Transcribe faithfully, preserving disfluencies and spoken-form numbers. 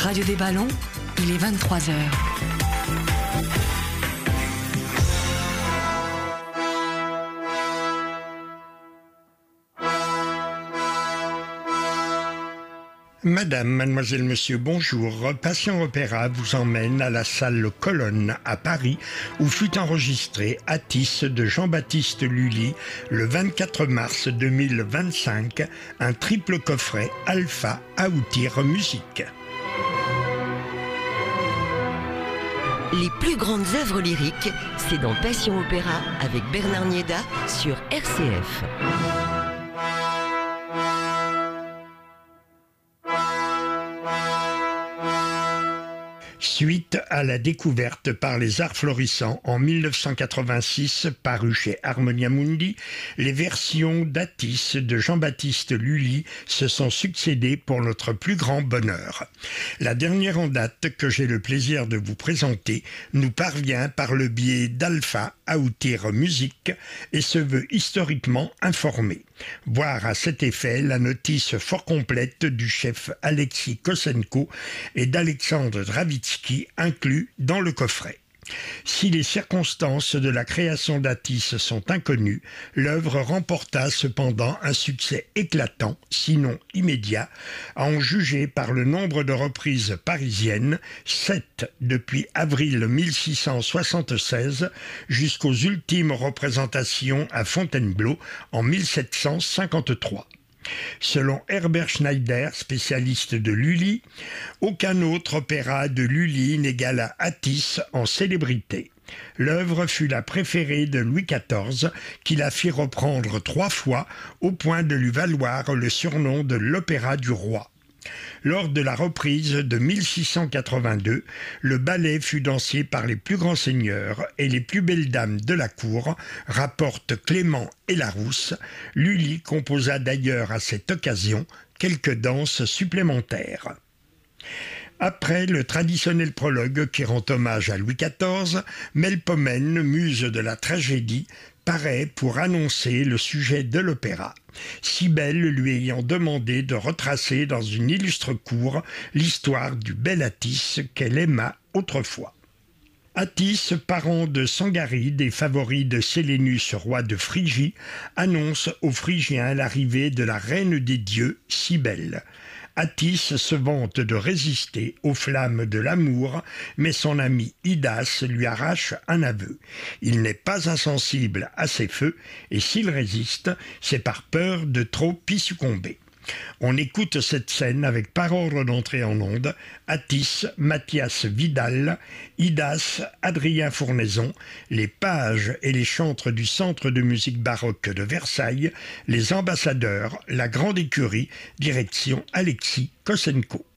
Radio des Ballons, il est vingt-trois heures. Madame, mademoiselle, monsieur, bonjour. Passion Opéra vous emmène à la salle Colonne à Paris où fut enregistré Atis de Jean-Baptiste Lully le vingt-quatre mars deux mille vingt-cinq, un triple coffret Alpha Outir Musique. Les plus grandes œuvres lyriques, c'est dans Passion Opéra avec Bernard Nieda sur R C F. Suite à la découverte par les Arts Florissants en mille neuf cent quatre-vingt-six, paru chez Harmonia Mundi, les versions d'Atis de Jean-Baptiste Lully se sont succédées pour notre plus grand bonheur. La dernière en date que j'ai le plaisir de vous présenter nous parvient par le biais d'Alpha Outir Musique et se veut historiquement informé. Voir à cet effet la notice fort complète du chef Alexis Kosenko et d'Alexandre Dravitsky inclus dans le coffret. Si les circonstances de la création d'Atis sont inconnues, l'œuvre remporta cependant un succès éclatant, sinon immédiat, à en juger par le nombre de reprises parisiennes, sept depuis avril mille six cent soixante-seize jusqu'aux ultimes représentations à Fontainebleau en mille sept cent cinquante-trois. Selon Herbert Schneider, spécialiste de Lully, aucun autre opéra de Lully n'égala Atis en célébrité. L'œuvre fut la préférée de Louis quatorze, qui la fit reprendre trois fois au point de lui valoir le surnom de l'Opéra du Roi. Lors de la reprise de mille six cent quatre-vingt-deux, le ballet fut dansé par les plus grands seigneurs et les plus belles dames de la cour, rapportent Clément et Larousse. Lully composa d'ailleurs à cette occasion quelques danses supplémentaires. Après le traditionnel prologue qui rend hommage à Louis quatorze, Melpomène, muse de la tragédie, paraît pour annoncer le sujet de l'opéra, Cybèle lui ayant demandé de retracer dans une illustre cour l'histoire du bel Atis qu'elle aima autrefois. Atis, parent de Sangaride et favori de Sélénus, roi de Phrygie, annonce aux Phrygiens l'arrivée de la reine des dieux, Cybèle. Atis se vante de résister aux flammes de l'amour, mais son ami Idas lui arrache un aveu. Il n'est pas insensible à ces feux, et s'il résiste, c'est par peur de trop y succomber. On écoute cette scène avec par ordre d'entrée en onde, Atis, Mathias Vidal, Idas, Adrien Fournaison, les pages et les chantres du Centre de musique baroque de Versailles, les ambassadeurs, la grande écurie, direction Alexis Kosenko.